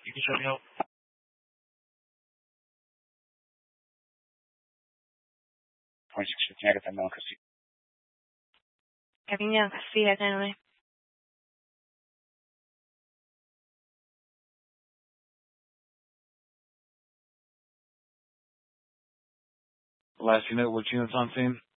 You can show me help. Can I get that milk? Cariño, sí, déjame. Last unit, what unit's on scene?